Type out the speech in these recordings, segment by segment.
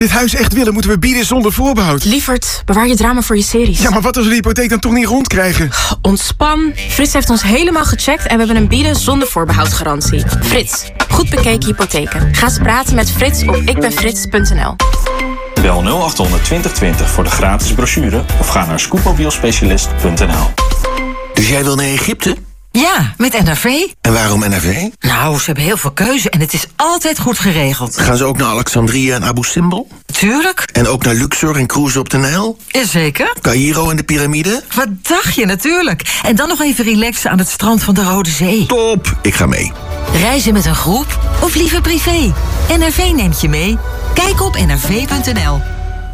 Dit huis echt willen, moeten we bieden zonder voorbehoud. Lieverd, bewaar je drama voor je series. Ja, maar wat als we de hypotheek dan toch niet rondkrijgen? Ontspan. Frits heeft ons helemaal gecheckt en we hebben een bieden zonder voorbehoudgarantie. Frits, goed bekeken hypotheken. Ga eens praten met Frits op ikbenfrits.nl. Bel 0800 2020 voor de gratis brochure of ga naar scootmobielspecialist.nl. Dus jij wil naar Egypte? Ja, met NRV. En waarom NRV? Nou, ze hebben heel veel keuze en het is altijd goed geregeld. Gaan ze ook naar Alexandria en Abu Simbel? Tuurlijk. En ook naar Luxor en cruisen op de Nijl? Jazeker. Caïro en de piramide? Wat dacht je, natuurlijk. En dan nog even relaxen aan het strand van de Rode Zee. Top, ik ga mee. Reizen met een groep of liever privé? NRV neemt je mee. Kijk op nrv.nl.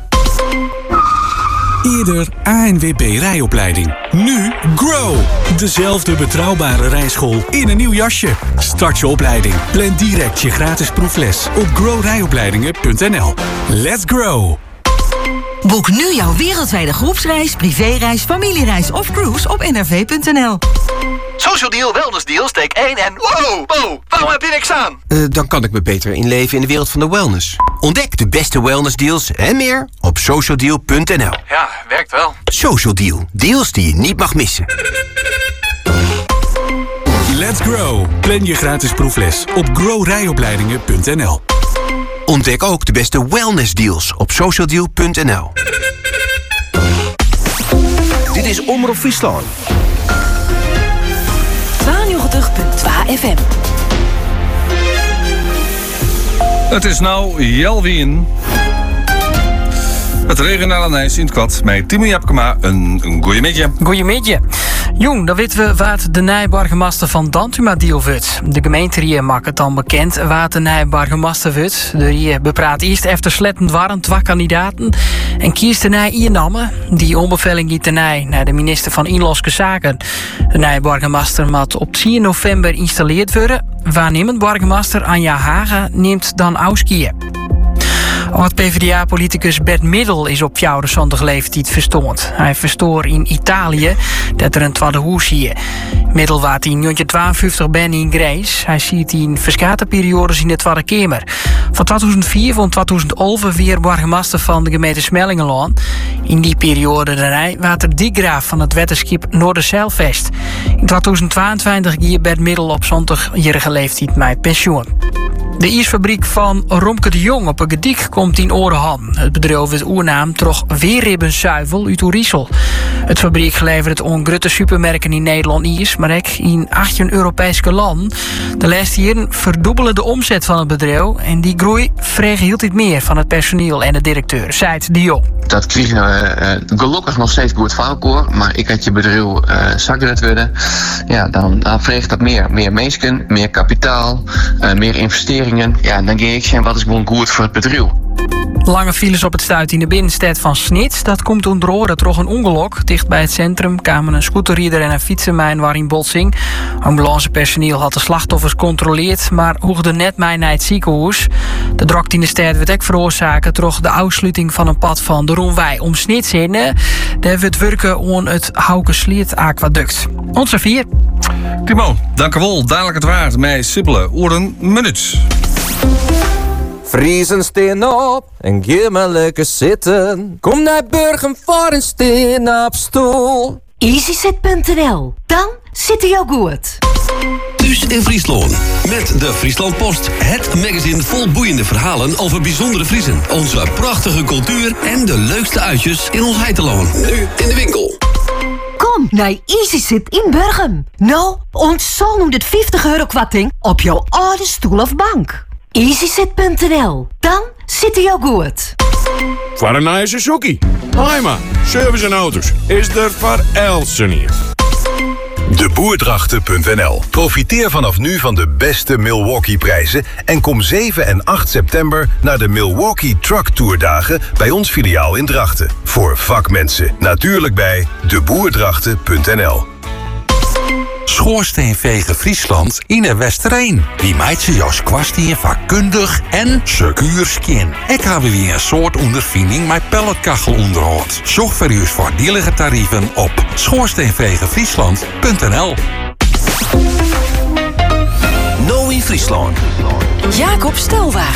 Eerder ANWB rijopleiding. Nu Grow. Dezelfde betrouwbare rijschool in een nieuw jasje. Start je opleiding. Plan direct je gratis proefles op growrijopleidingen.nl. Let's grow. Boek nu jouw wereldwijde groepsreis, privéreis, familiereis of cruise op nrv.nl. Social Deal, Wellness Deal, steek 1 en... Wow, waarom heb je niks aan? Dan kan ik me beter inleven in de wereld van de wellness. Ontdek de beste wellness deals en meer op socialdeal.nl. Ja, werkt wel. Social Deal. Deals die je niet mag missen. Let's grow. Plan je gratis proefles op growrijopleidingen.nl. Ontdek ook de beste wellness deals op socialdeal.nl. Dit is Omroep Friesland. 92.2 FM. Het is nou Jelwien. Het regionale nieuws in het kwad met Timo Japkema. Een goeiemiddag. Goeiemiddag. Jong, dan weten we waar de nijbargemaster van Dantuma deal wordt. De gemeente hier maakt het dan bekend waar de nijbargemaster wordt. De hier bepraat eerst efter slettend warm 2 kandidaten. En kiest de nij Iennamme. Die onbeveling giet de nij naar de minister van Inlandse Zaken. De nijbargemaster moet op 10 november installeerd worden. Waarnemend bargemaster Anja Haga neemt dan auskiën. Oud-PVDA-politicus Bert Middel is op 24 leeftijd verstoord. Hij verstoor in Italië dat er een tweede hoes hier. Middel waard in 1952 ben in Grace. Hij ziet in verschillende periodes in de Tweede Kamer. Van 2004 tot 2011 weer burgemeester van de gemeente Smellingenland. In die periode waard er diegraaf van het wetenschap Noorderzeilvest. In 2022 ging Bert Middel op 20-jarige leeftijd met pensioen. De ijsfabriek van Romke de Jong op een gediek komt in Orehan. Het bedrijf is oernaam troch weerribbenzuivel uit Oerisel. Het fabriek geleverd aan grote supermerken in Nederland ijs, maar ook in 18 Europese landen. De laatste jaren verdubbelen de omzet van het bedrijf en die groei vreeg heel iets meer van het personeel en de directeur, zei de Jong. Dat kreeg gelukkig nog steeds goed verkoor, maar ik had je bedrijf zakret worden. Ja, dan vreeg dat meer mensen, meer kapitaal, meer investeringen. Ja, dan ga ik zien wat is gewoon goed voor het bedrijf. Lange files op het stuit in de binnenstad van Snits. Dat komt door dat er een ongeluk. Dicht bij het centrum kwamen een scooterrieder en een fietsenmijn waar in botsing. Ambulancepersoneel had de slachtoffers gecontroleerd, maar hoegde net mij naar het ziekenhuis. De drukte in de stad werd ook veroorzaakt door de afsluiting van een pad van de Ronwij om Snits in. Daar wordt werken aan het Hauke-Sliert aquaduct. Onze 4. Timo, dank u wel. Dadelijk het waard. Mij Sibbelen. Oren minuut. Vriezen steen op en geef maar lekker zitten. Kom naar Burgum voor een steen op stoel. EasyZet.nl. Dan zit hij jou goed. Thuis in Friesland. Met de Friesland Post. Het magazine vol boeiende verhalen over bijzondere Friezen. Onze prachtige cultuur en de leukste uitjes in ons heiteloon. Nu in de winkel. Kom naar EasyZet in Burgum. Nou, ontzal nu dit €50 kwarting op jouw oude stoel of bank. EasyZet.nl. Dan zit hij jou goed. Voor een nieuwe Suzuki. Haima, service en auto's. Is er voor Elsen hier. Deboerdrachten.nl. Profiteer vanaf nu van de beste Milwaukee-prijzen en kom 7 en 8 september naar de Milwaukee Truck Tour dagen bij ons filiaal in Drachten. Voor vakmensen. Natuurlijk bij deboerdrachten.nl. Schoorsteenvegen Friesland in de Westereen. Die meid ze Jos Kwastien vakkundig en secuur skin. Ik heb weer een soort ondervinding met pelletkachelonderhoud. Zorg voor uw voordielige tarieven op schoorsteenvegenfriesland.nl. Nou in Friesland. Jacob Stelwagen.